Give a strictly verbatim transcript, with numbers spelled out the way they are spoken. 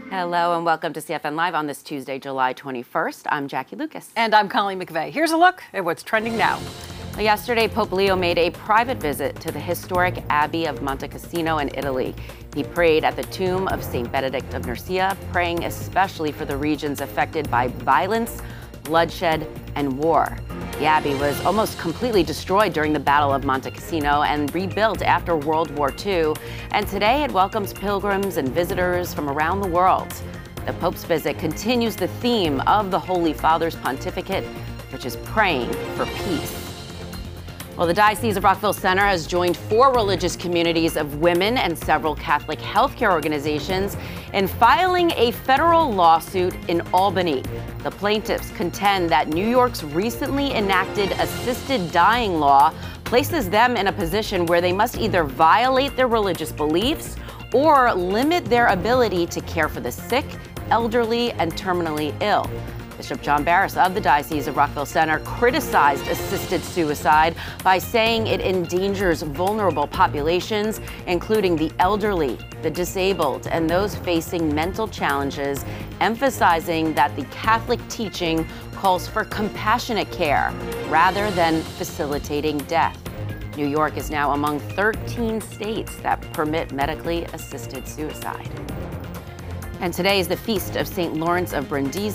Hello and welcome to C F N Live on this Tuesday, July twenty-first. I'm Jackie Lucas. And I'm Colleen McVeigh. Here's a look at what's trending now. Yesterday, Pope Leo made a private visit to the historic Abbey of Monte Cassino in Italy. He prayed at the tomb of Saint Benedict of Nursia, praying especially for the regions affected by violence, bloodshed, and war. The abbey was almost completely destroyed during the Battle of Monte Cassino and rebuilt after World War Two. And today it welcomes pilgrims and visitors from around the world. The Pope's visit continues the theme of the Holy Father's pontificate, which is praying for peace. Well, the Diocese of Rockville Centre has joined four religious communities of women and several Catholic healthcare organizations in filing a federal lawsuit in Albany. The plaintiffs contend that New York's recently enacted assisted dying law places them in a position where they must either violate their religious beliefs or limit their ability to care for the sick, elderly, and terminally ill. Bishop John Barris of the Diocese of Rockville Centre criticized assisted suicide by saying it endangers vulnerable populations, including the elderly, the disabled, and those facing mental challenges, emphasizing that the Catholic teaching calls for compassionate care rather than facilitating death. New York is now among thirteen states that permit medically assisted suicide. And today is the feast of Saint Lawrence of Brindisi.